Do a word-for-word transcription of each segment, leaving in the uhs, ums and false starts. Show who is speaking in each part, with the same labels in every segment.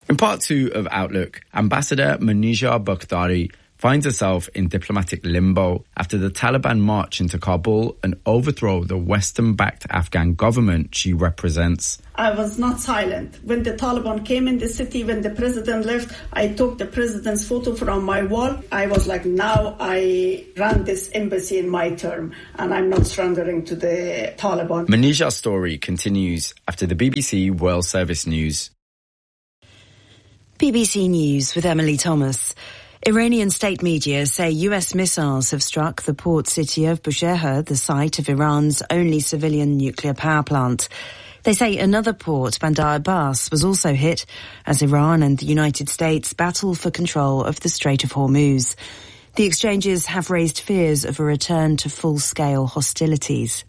Speaker 1: In part two of Outlook, Ambassador Munija Bakhtari finds herself in diplomatic limbo after the Taliban march into Kabul and overthrow the Western-backed Afghan government she represents.
Speaker 2: I was not silent. When the Taliban came in the city, when the president left, I took the president's photo from my wall. I was like, now I run this embassy in my term, and I'm not surrendering to the Taliban.
Speaker 1: Munija's story continues after the B B C World Service News.
Speaker 3: B B C News with Emily Thomas. Iranian state media say U S missiles have struck the port city of Bushehr, the site of Iran's only civilian nuclear power plant. They say another port, Bandar Abbas, was also hit as Iran and the United States battle for control of the Strait of Hormuz. The exchanges have raised fears of a return to full-scale hostilities.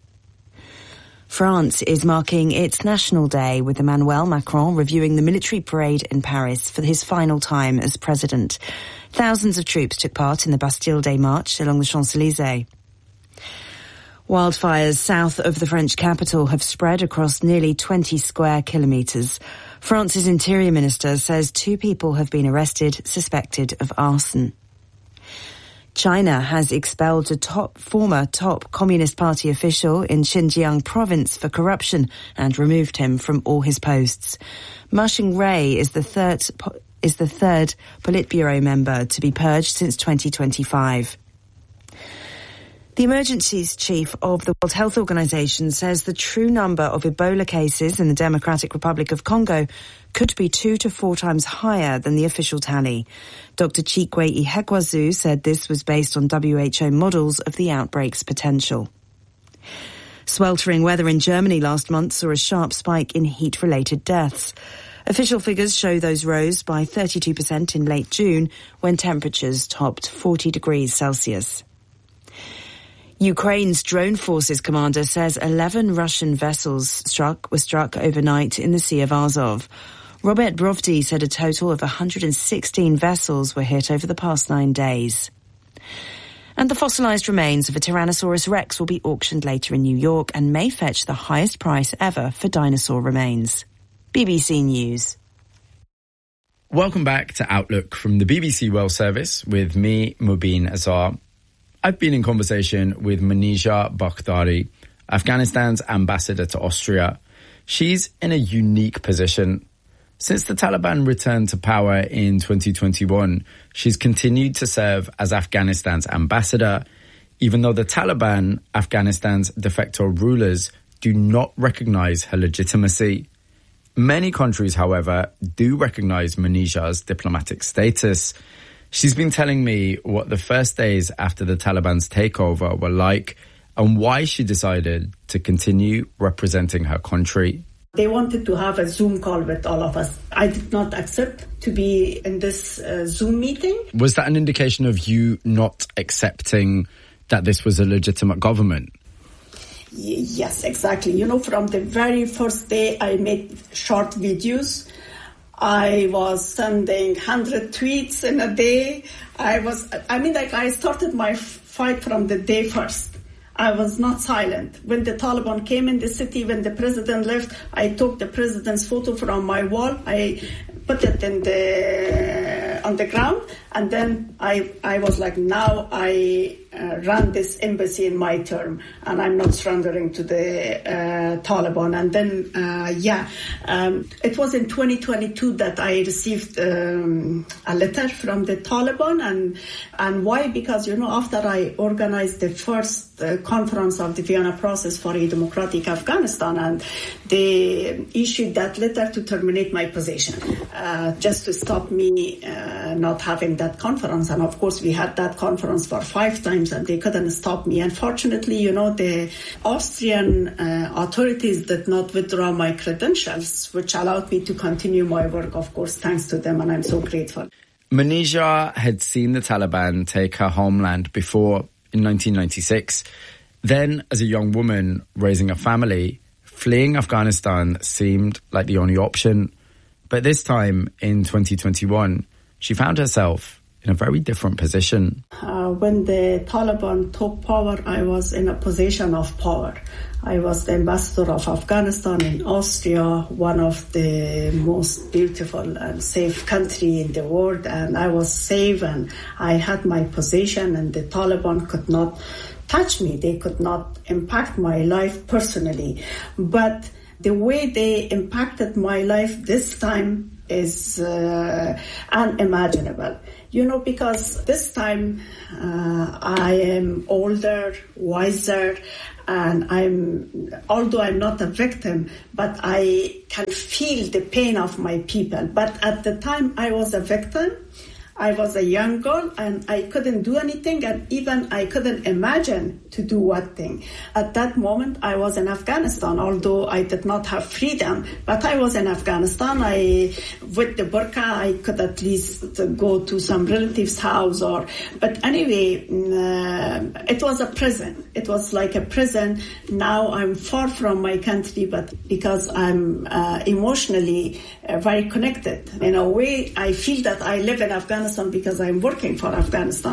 Speaker 3: France is marking its National Day with Emmanuel Macron reviewing the military parade in Paris for his final time as president. Thousands of troops took part in the Bastille Day march along the Champs-Élysées. Wildfires south of the French capital have spread across nearly twenty square kilometres. France's interior minister says two people have been arrested suspected of arson. China has expelled a top, former top Communist Party official in Xinjiang province for corruption and removed him from all his posts. Ma Xingrui is the third is the third Politburo member to be purged since twenty twenty-five. The emergencies chief of the World Health Organization says the true number of Ebola cases in the Democratic Republic of Congo could be two to four times higher than the official tally. Doctor Chikwe Ihekwazu said this was based on W H O models of the outbreak's potential. Sweltering weather in Germany last month saw a sharp spike in heat-related deaths. Official figures show those rose by thirty-two percent in late June when temperatures topped forty degrees Celsius. Ukraine's drone forces commander says eleven Russian vessels struck were struck overnight in the Sea of Azov. Robert Brovdi said a total of one hundred sixteen vessels were hit over the past nine days. And the fossilised remains of a Tyrannosaurus rex will be auctioned later in New York and may fetch the highest price ever for dinosaur remains. B B C News.
Speaker 1: Welcome back to Outlook from the B B C World Service with me, Mubin Azar. I've been in conversation with Munija Bakhtari, Afghanistan's ambassador to Austria. She's in a unique position. Since the Taliban returned to power in twenty twenty-one, she's continued to serve as Afghanistan's ambassador, even though the Taliban, Afghanistan's de facto rulers, do not recognize her legitimacy. Many countries, however, do recognize Munija's diplomatic status. She's been telling me what the first days after the Taliban's takeover were like and why she decided to continue representing her country.
Speaker 2: They wanted to have a Zoom call with all of us. I did not accept to be in this uh, Zoom meeting.
Speaker 1: Was that an indication of you not accepting that this was a legitimate government?
Speaker 2: Y- yes, exactly. You know, from the very first day I made short videos. I was sending one hundred tweets in a day. I was, I mean, like I started my fight from the day first. I was not silent. When the Taliban came in the city, when the president left, I took the president's photo from my wall. I put it in the, on the ground. And then I, I was like, now I uh, run this embassy in my term, and I'm not surrendering to the uh, Taliban. And then, uh, yeah, um, it was in twenty twenty-two that I received um, a letter from the Taliban. And, and why? Because, you know, after I organized the first uh, conference of the Vienna process for a democratic Afghanistan, and they issued that letter to terminate my position, uh, just to stop me uh, not having that conference. And of course, we had that conference for five times and they couldn't stop me. Unfortunately, you know, the Austrian uh, authorities did not withdraw my credentials, which allowed me to continue my work, of course, thanks to them. And I'm so grateful.
Speaker 1: Munija had seen the Taliban take her homeland before in nineteen ninety-six. Then, as a young woman raising a family, fleeing Afghanistan seemed like the only option. But this time, in twenty twenty-one, she found herself in a very different position.
Speaker 2: Uh, when the Taliban took power, I was in a position of power. I was the ambassador of Afghanistan in Austria, one of the most beautiful and safe country in the world, and I was safe and I had my position, and the Taliban could not touch me. They could not impact my life personally. But the way they impacted my life this time is uh, unimaginable. You know, because this time uh, I am older, wiser, and I'm, although I'm not a victim, but I can feel the pain of my people. But at the time I was a victim. I was a young girl and I couldn't do anything, and even I couldn't imagine to do what thing. At that moment, I was in Afghanistan, although I did not have freedom, but I was in Afghanistan. I, with the burqa, I could at least go to some relative's house or, but anyway, uh, it was a prison. It was like a prison. Now I'm far from my country, but because I'm uh, emotionally uh, very connected. In a way, I feel that I live in Afghanistan because I'm working for Afghanistan.